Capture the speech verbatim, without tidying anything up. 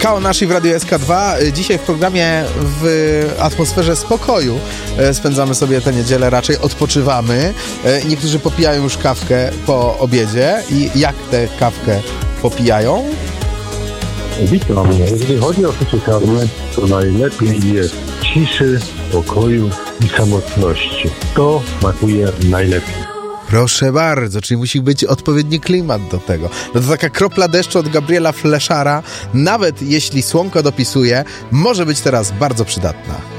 Kao Nashi w Radiu S K dwa. Dzisiaj w programie w atmosferze spokoju spędzamy sobie tę niedzielę, raczej odpoczywamy. Niektórzy popijają już kawkę po obiedzie. I jak tę kawkę popijają? Witam. Jeżeli chodzi o picie kawy, to najlepiej jest ciszy, spokoju i samotności. To smakuje najlepiej. Proszę bardzo, czyli musi być odpowiedni klimat do tego. No to taka kropla deszczu od Gabriela Fleszara, nawet jeśli słonko dopisuje, może być teraz bardzo przydatna.